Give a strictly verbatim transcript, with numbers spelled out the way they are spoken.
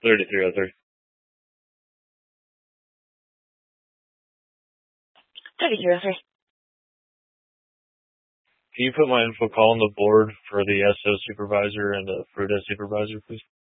thirty-three oh three. thirty-three oh three. Can you put my info call on the board for the S O supervisor and the Fruta supervisor, please?